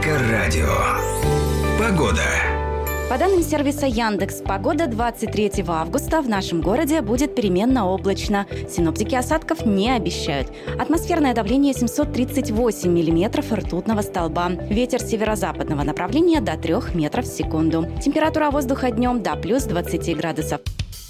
Эльдоррадио. Погода. По данным сервиса Яндекс.Погода, 23 августа в нашем городе будет переменно облачно. Синоптики осадков не обещают. Атмосферное давление 738 миллиметров ртутного столба. Ветер северо-западного направления до 3 метров в секунду. Температура воздуха днем до плюс 20 градусов.